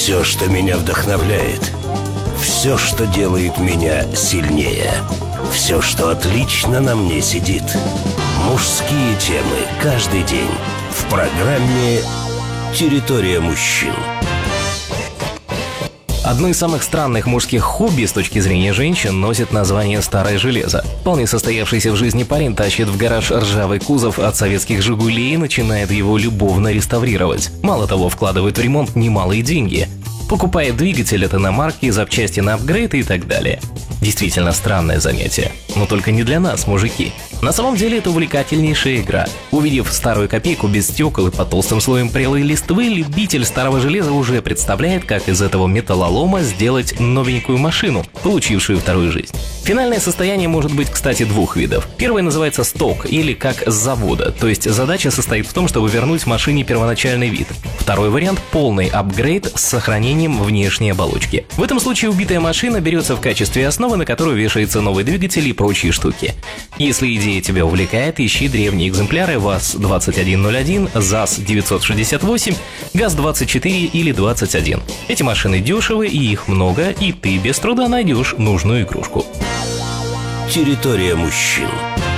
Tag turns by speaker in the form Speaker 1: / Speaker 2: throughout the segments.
Speaker 1: Все, что меня вдохновляет. Все, что делает меня сильнее. Все, что отлично на мне сидит. Мужские темы каждый день в программе «Территория мужчин».
Speaker 2: Одно из самых странных мужских хобби с точки зрения женщин носит название «старое железо». Вполне состоявшийся в жизни парень тащит в гараж ржавый кузов от советских «Жигулей» и начинает его любовно реставрировать. Мало того, вкладывает в ремонт немалые деньги. Покупает двигатель от иномарки, запчасти на апгрейд и так далее. Действительно странное занятие. Но только не для нас, мужики. На самом деле это увлекательнейшая игра. Увидев старую копейку без стекол и под толстым слоем прелой листвы, любитель старого железа уже представляет, как из этого металлолома сделать новенькую машину, получившую вторую жизнь. Финальное состояние может быть, кстати, двух видов. Первое называется сток, или как с завода, то есть задача состоит в том, чтобы вернуть машине первоначальный вид. Второй вариант – полный апгрейд с сохранением внешней оболочки. В этом случае убитая машина берется в качестве основы, на которую вешается новый двигатель и прочие штуки. Если идея тебя увлекает, ищи древние экземпляры ВАЗ-2101, ЗАЗ-968, ГАЗ-24 или 21. Эти машины дешевы, и их много, и ты без труда найдешь нужную игрушку.
Speaker 1: Территория мужчин.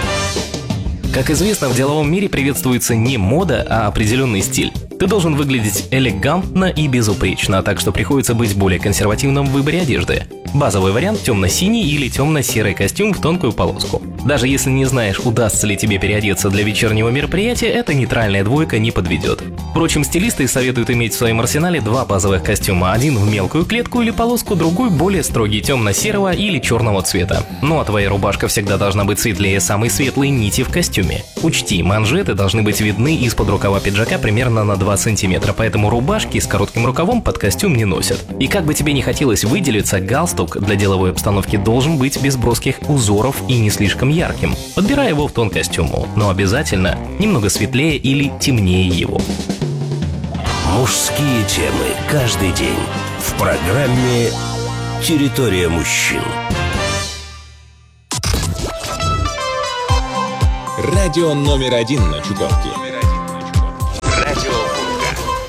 Speaker 2: Как известно, в деловом мире приветствуется не мода, а определенный стиль. Ты должен выглядеть элегантно и безупречно, так что приходится быть более консервативным в выборе одежды. Базовый вариант – темно-синий или темно-серый костюм в тонкую полоску. Даже если не знаешь, удастся ли тебе переодеться для вечернего мероприятия, эта нейтральная двойка не подведет. Впрочем, стилисты советуют иметь в своем арсенале два базовых костюма. Один в мелкую клетку или полоску, другой более строгий темно-серого или черного цвета. Ну а твоя рубашка всегда должна быть светлее самой светлой нити в костюме. Учти, манжеты должны быть видны из-под рукава пиджака примерно на 2 сантиметра, поэтому рубашки с коротким рукавом под костюм не носят. И как бы тебе не хотелось выделиться, галстук для деловой обстановки должен быть без броских узоров и не слишком ярким. Подбирай его в тон костюму, но обязательно немного светлее или темнее его.
Speaker 1: Мужские темы каждый день в программе «Территория мужчин».
Speaker 3: Радио номер 1 на Чукотке.